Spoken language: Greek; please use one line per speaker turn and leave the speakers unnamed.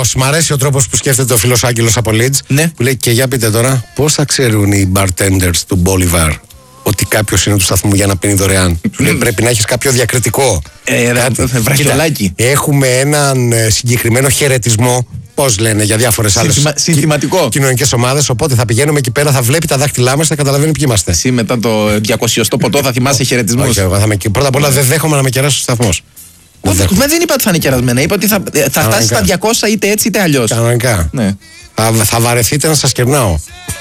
Καλώς. Μ' αρέσει ο τρόπος που σκέφτεται ο φίλος Άγγελος από Leeds.
Ναι.
Που λέει και για πείτε τώρα, πώς θα ξέρουν οι bartenders του Bolivar ότι κάποιος είναι του σταθμού για να πίνει δωρεάν. Του λέει πρέπει να έχεις κάποιο διακριτικό.
Βραχιολάκι.
Έχουμε έναν συγκεκριμένο χαιρετισμό. Πώς λένε για διάφορες άλλες
Συνθηματικό.
κοινωνικές ομάδες. Οπότε θα πηγαίνουμε εκεί πέρα, θα βλέπει τα δάχτυλά μας, θα καταλαβαίνει ποιοι είμαστε.
Εσύ μετά το 200 ποτό θα θυμάσαι χαιρετισμούς.
Όχι, εγώ πρώτα απ' όλα δεν δέχομαι να με κεράσει ο σταθμός.
Δεν είπα ότι θα είναι κερασμένα. Είπα ότι θα φτάσει στα 200 είτε έτσι είτε αλλιώς.
Κανονικά.
Ναι.
Θα βαρεθείτε να σας κερνάω.